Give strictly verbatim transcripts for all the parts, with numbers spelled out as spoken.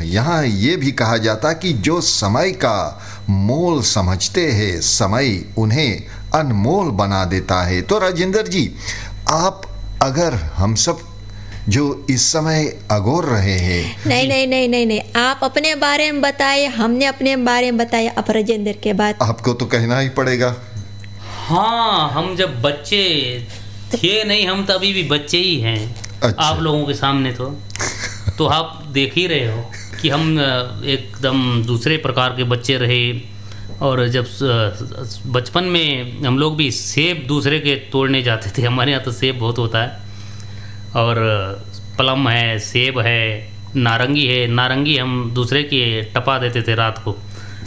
यहाँ ये भी कहा जाता कि जो समय का मोल समझते हैं, समय उन्हें अनमोल बना देता है। तो राजेंद्र जी, आप अगर हम सब जो इस समय अगोर रहे हैं। नहीं नहीं नहीं नहीं नहीं आप अपने बारे में बताइए, हमने अपने बारे में बताया, अब राजेंद्र के बाद आपको तो कहना ही पड़ेगा। हाँ, हम जब बच्चे थे नहीं, हम तो अभी भी बच्चे ही हैं। अच्छा। आप लोगों के सामने तो तो आप देख ही रहे हो कि हम एकदम दूसरे प्रकार के बच्चे रहे। और जब बचपन में हम लोग भी सेब दूसरे के तोड़ने जाते थे। हमारे यहाँ तो सेब बहुत होता है, और प्लम है, सेब है, नारंगी है। नारंगी हम दूसरे के टपा देते थे रात को।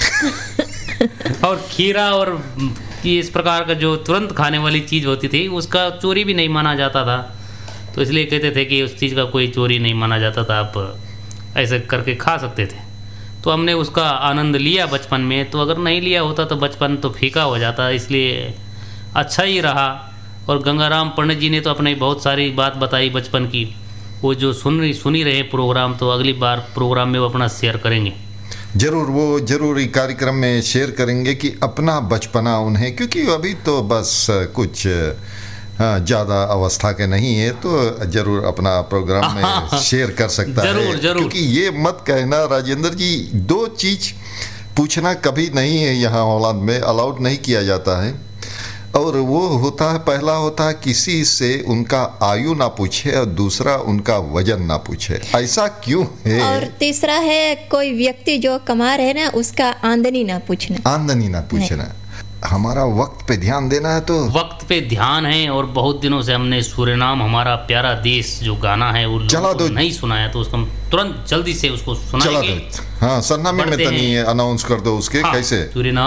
और खीरा और इस प्रकार का जो तुरंत खाने वाली चीज़ होती थी, उसका चोरी भी नहीं माना जाता था। तो इसलिए कहते थे कि उस चीज़ का कोई चोरी नहीं माना जाता था, आप ऐसे करके खा सकते थे। तो हमने उसका आनंद लिया बचपन में। तो अगर नहीं लिया होता तो बचपन तो फीका हो जाता, इसलिए अच्छा ही रहा। और गंगाराम पंडित जी ने तो अपनी बहुत सारी बात बताई बचपन की। वो जो सुन सुनी रहे प्रोग्राम, तो अगली बार प्रोग्राम में वो अपना शेयर करेंगे। जरूर, वो जरूरी कार्यक्रम में शेयर करेंगे कि अपना बचपना उन्हें, क्योंकि अभी तो बस कुछ ज़्यादा अवस्था के नहीं है, तो जरूर अपना प्रोग्राम में शेयर कर सकता जरूर, है। जरूर। क्योंकि ये मत कहना राजेंद्र जी, दो चीज़ पूछना कभी नहीं है यहाँ हॉलैंड में, अलाउड नहीं किया जाता है। और वो होता है, पहला होता है किसी से उनका आयु ना पूछे, और दूसरा उनका वजन ना पूछे। ऐसा क्यों है? और तीसरा है कोई व्यक्ति जो कमा रहे ना, उसका आमदनी ना पूछना। आमदनी ना पूछना। हमारा वक्त पे ध्यान देना है। तो वक्त पे ध्यान है। और बहुत दिनों से हमने सूर्यनाम हमारा प्यारा देश जो गाना है वो लोगों को नहीं सुनाया, तो उसको हम तुरंत जल्दी से उसको सुनाएंगे। हाँ, सरनामे में तो नहीं है, अनाउंस कर दो उसके। हाँ, कैसे? सूर्यनाम